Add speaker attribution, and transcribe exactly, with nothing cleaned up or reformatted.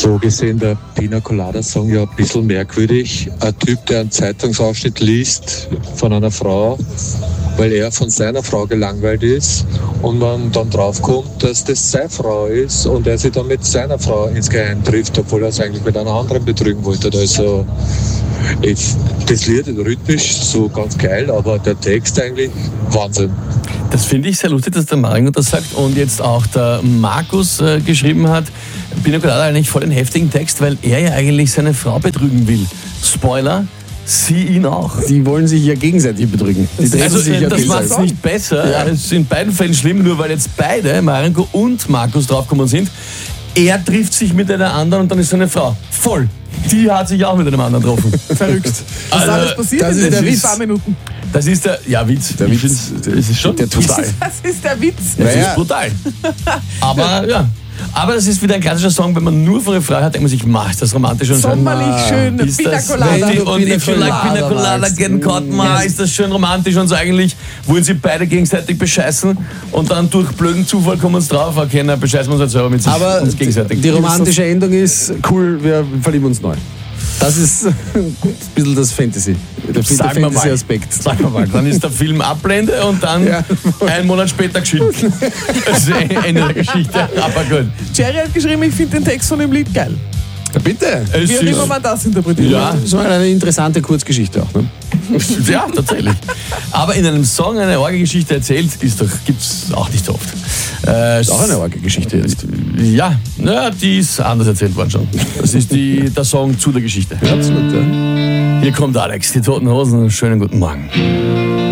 Speaker 1: so gesehen der Pina Colada Song ja ein bisschen merkwürdig. Ein Typ, der einen Zeitungsausschnitt liest von einer Frau, weil er von seiner Frau gelangweilt ist und man dann draufkommt, dass das seine Frau ist und er sich dann mit seiner Frau insgeheim trifft, obwohl er es eigentlich mit einer anderen betrügen wollte. Also ich, das Lied rhythmisch so ganz geil, aber der Text eigentlich Wahnsinn.
Speaker 2: Das finde ich sehr lustig, dass der Maringo das sagt und jetzt auch der Markus äh, geschrieben hat, Pina Colada eigentlich voll den heftigen Text, weil er ja eigentlich seine Frau betrügen will. Spoiler, sie ihn auch.
Speaker 3: Die wollen sich ja gegenseitig betrügen. Die
Speaker 2: also,
Speaker 3: sich ja
Speaker 2: das macht es nicht besser. Ja. Es ist in beiden Fällen schlimm, nur weil jetzt beide, Maringo und Markus, draufgekommen sind. Er trifft sich mit einer anderen und dann ist seine Frau voll. Die hat sich auch mit einem anderen getroffen.
Speaker 4: Verrückt. Was also, ist alles passiert
Speaker 3: das
Speaker 4: in
Speaker 3: ist
Speaker 4: den
Speaker 3: der Witz.
Speaker 4: paar Minuten?
Speaker 2: Das ist der, ja, Witz.
Speaker 3: Der Witz.
Speaker 2: Das ist schon
Speaker 3: der
Speaker 2: brutal.
Speaker 4: Das ist der Witz.
Speaker 2: Das
Speaker 3: naja.
Speaker 2: ist brutal. Aber, ja. Aber das ist wieder ein klassischer Song, wenn man nur von der Frau hat, denkt man sich, mach, ist das romantisch und schön.
Speaker 4: Sommerlich schön,
Speaker 2: Ist
Speaker 4: Pina
Speaker 2: das-
Speaker 4: Colada.
Speaker 2: Und, und if you like Pina Colada getting caught, ma, ist das schön romantisch und so eigentlich wollen sie beide gegenseitig bescheißen und dann durch blöden Zufall kommen uns drauf, okay, na, bescheißen wir uns halt selber mit sich,
Speaker 3: Aber
Speaker 2: uns gegenseitig.
Speaker 3: die romantische Endung ist cool, wir verlieben uns neu. Das ist ein bisschen das Fantasy, der
Speaker 2: Sagen wir mal.
Speaker 3: Fantasy-Aspekt.
Speaker 2: Sagen wir mal, dann ist der Film Abblende und dann
Speaker 3: Ja.
Speaker 2: einen Monat später geschieden. Das ist Ende der Geschichte, aber gut.
Speaker 4: Jerry hat geschrieben, ich finde den Text von dem Lied geil.
Speaker 3: Bitte.
Speaker 2: Es
Speaker 4: Wie auch
Speaker 2: ist-
Speaker 4: immer man das interpretiert.
Speaker 2: Ja.
Speaker 3: Das war eine interessante Kurzgeschichte auch. Ne?
Speaker 2: Ja, tatsächlich. Aber in einem Song eine Orgelgeschichte erzählt, ist doch, gibt's auch nicht so oft. Äh,
Speaker 3: Ist auch eine Orgelgeschichte jetzt.
Speaker 2: Ja, na, die ist anders erzählt worden schon. Das ist die, der Song zu der Geschichte.
Speaker 3: Absolut, ja.
Speaker 2: Hier kommt Alex, die Toten Hosen. Schönen guten Morgen.